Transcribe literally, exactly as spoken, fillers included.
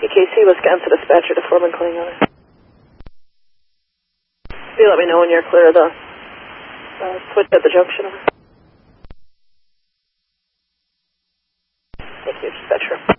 E K C, Wisconsin dispatcher to Foreman Klingon. You let me know when you're clear of the uh, switch at the junction. Thank you, dispatcher.